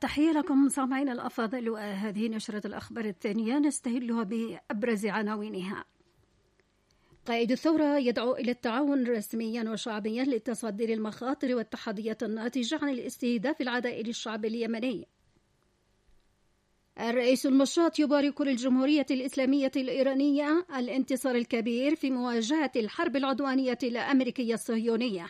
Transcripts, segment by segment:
تحية لكم سامعين الأفاضل، وهذه نشرة الأخبار الثانية نستهلها بأبرز عناوينها. قائد الثورة يدعو إلى التعاون رسميا وشعبيا لتصدي للمخاطر والتحديات الناتجة عن الاستهداف العدائي للشعب اليمني. الرئيس المشاط يبارك للجمهورية الإسلامية الإيرانية الانتصار الكبير في مواجهة الحرب العدوانية الأمريكية الصهيونية.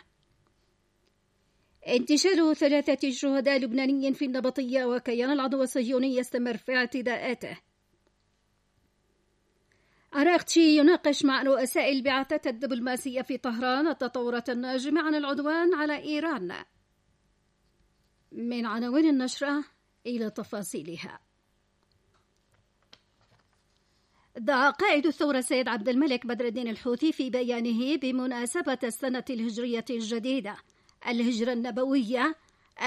انتشال 3 شهداء لبنانيين في النبطية، وكيان العدو الصهيوني يستمر في اعتداءاته. أراغتشي يناقش مع رؤساء البعثات الدبلوماسية في طهران التطورات الناجمة عن العدوان على إيران. من عناوين النشرة إلى تفاصيلها. دعا قائد الثورة السيد عبد الملك بدر الدين الحوثي في بيانه بمناسبة السنة الهجرية الجديدة الهجرة النبوية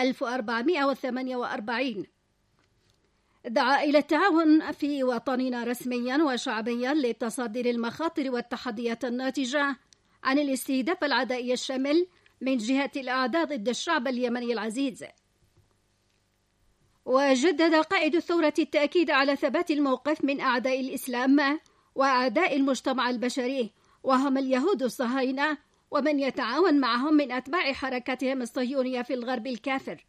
1448، دعا إلى التعاون في وطننا رسميا وشعبيا للتصدي للمخاطر والتحديات الناتجة عن الاستهداف العدائي الشامل من جهة الأعداء ضد الشعب اليمني العزيز. وجدد قائد الثورة التأكيد على ثبات الموقف من أعداء الإسلام وأعداء المجتمع البشري، وهم اليهود الصهاينة ومن يتعاون معهم من أتباع حركاتهم الصهيونية في الغرب الكافر.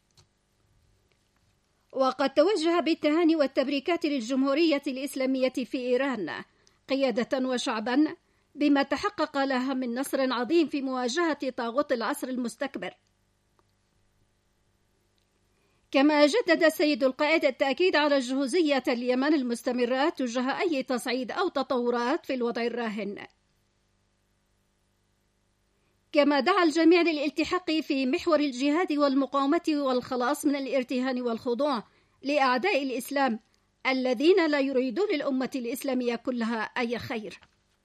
وقد توجه بالتهاني والتبريكات للجمهورية الإسلامية في إيران قيادة وشعبا بما تحقق لها من نصر عظيم في مواجهة طاغوت العصر المستكبر. كما جدد السيد القائد التأكيد على جهوزية اليمن المستمرة تجاه أي تصعيد أو تطورات في الوضع الراهن. كما دعا الجميع للالتحاق في محور الجهاد والمقاومة والخلاص من الارتهان والخضوع لأعداء الإسلام الذين لا يريدون للأمة الإسلامية كلها أي خير.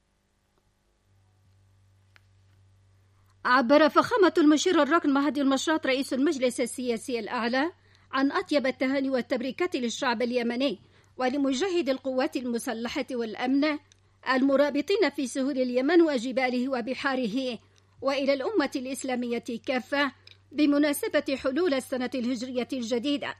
عبر فخامة المشير الراكن مهدي المشاط رئيس المجلس السياسي الأعلى عن أطيب التهاني والتبريكات للشعب اليمني ولمجاهدي القوات المسلحة والأمن المرابطين في سهول اليمن وجباله وبحاره، وإلى الأمة الإسلامية كافة بمناسبة حلول السنة الهجرية الجديدة.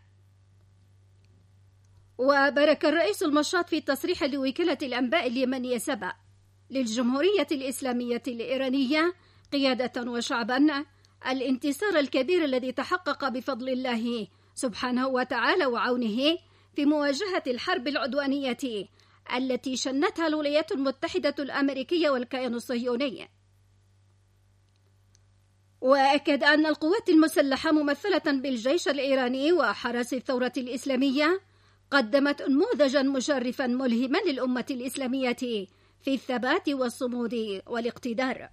وبارك الرئيس المشاط في تصريح لوكالة الأنباء اليمنية سبأ للجمهورية الإسلامية الإيرانية قيادة وشعبا الانتصار الكبير الذي تحقق بفضل الله سبحانه وتعالى وعونه في مواجهة الحرب العدوانية التي شنتها الولايات المتحدة الأمريكية والكيان الصهيوني. وأكد أن القوات المسلحة ممثلة بالجيش الإيراني وحرس الثورة الإسلامية قدمت نموذجا مشرفا ملهما للأمة الإسلامية في الثبات والصمود والاقتدار.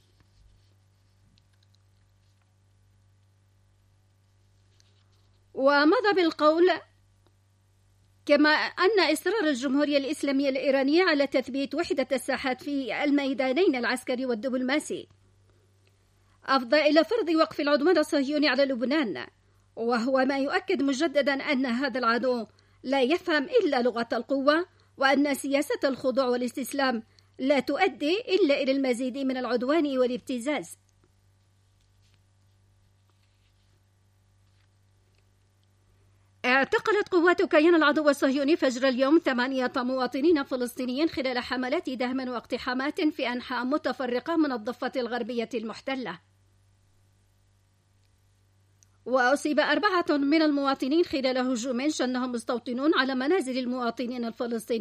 ومضى بالقول كما أن إصرار الجمهورية الإسلامية الإيرانية على تثبيت وحدة الساحات في الميدانين العسكري والدبلوماسي أفضى إلى فرض وقف العدوان الصهيوني على لبنان، وهو ما يؤكد مجددا أن هذا العدو لا يفهم إلا لغة القوة، وأن سياسة الخضوع والاستسلام لا تؤدي إلا إلى المزيد من العدوان والابتزاز. اعتقلت قوات كيان العدو الصهيوني فجر اليوم 8 مواطنين فلسطينيين خلال حملات دهم واقتحامات في أنحاء متفرقة من الضفة الغربية المحتلة. وأصيب 4 من المواطنين خلال هجوم شنه مستوطنون على منازل المواطنين الفلسطينيين